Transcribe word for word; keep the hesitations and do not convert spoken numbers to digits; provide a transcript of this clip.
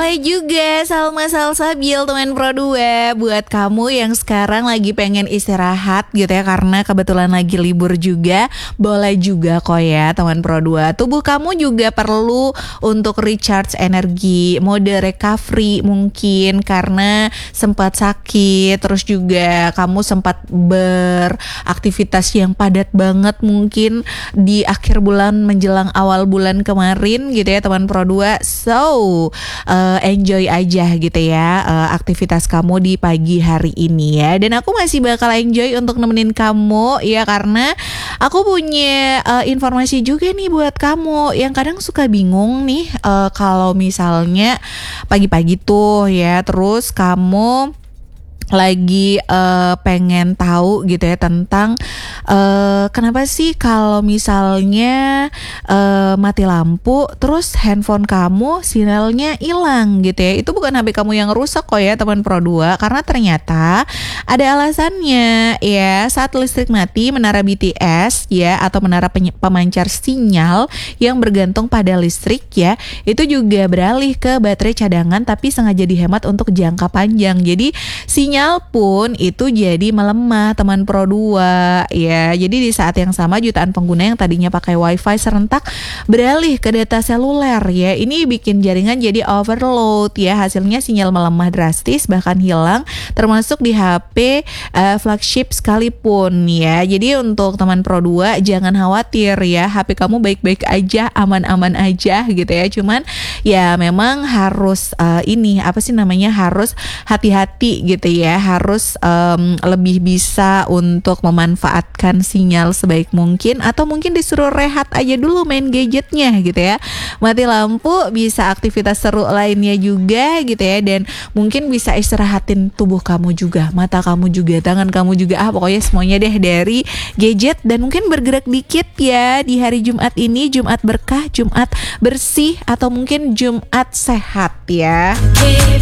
Boleh juga Salma Salsabil teman Pro dua. Buat kamu yang sekarang lagi pengen istirahat gitu ya, karena kebetulan lagi libur juga, boleh juga kok ya teman Pro dua. Tubuh kamu juga perlu untuk recharge energi, mode recovery mungkin karena sempat sakit. Terus juga kamu sempat beraktivitas yang padat banget mungkin di akhir bulan menjelang awal bulan kemarin gitu ya teman Pro dua. So uh, enjoy aja gitu ya uh, aktivitas kamu di pagi hari ini ya. Dan aku masih bakal enjoy untuk nemenin kamu ya, karena aku punya uh, informasi juga nih buat kamu yang kadang suka bingung nih uh, kalau misalnya pagi-pagi tuh ya, terus kamu lagi uh, pengen tahu gitu ya tentang uh, kenapa sih kalau misalnya uh, mati lampu terus handphone kamu sinyalnya hilang gitu ya. Itu bukan H P kamu yang rusak kok ya teman Pro dua, karena ternyata ada alasannya ya. Saat listrik mati, menara B T S ya atau menara peny- pemancar sinyal yang bergantung pada listrik ya, itu juga beralih ke baterai cadangan tapi sengaja dihemat untuk jangka panjang. Jadi sinyal Sinyal pun itu jadi melemah teman Pro dua ya. Jadi di saat yang sama jutaan pengguna yang tadinya pakai wifi serentak beralih ke data seluler ya. Ini bikin jaringan jadi overload ya. Hasilnya sinyal melemah drastis bahkan hilang, termasuk di H P uh, flagship sekalipun ya. Jadi untuk teman Pro dua jangan khawatir ya, H P kamu baik-baik aja, aman-aman aja gitu ya. Cuman ya memang harus uh, ini apa sih namanya, harus hati-hati gitu ya. Ya, harus um, lebih bisa untuk memanfaatkan sinyal sebaik mungkin, atau mungkin disuruh rehat aja dulu main gadgetnya gitu ya. Mati lampu bisa aktivitas seru lainnya juga gitu ya, dan mungkin bisa istirahatin tubuh kamu juga, mata kamu juga, tangan kamu juga, ah pokoknya semuanya deh dari gadget. Dan mungkin bergerak dikit ya di hari Jumat ini, Jumat berkah, Jumat bersih, atau mungkin Jumat sehat ya.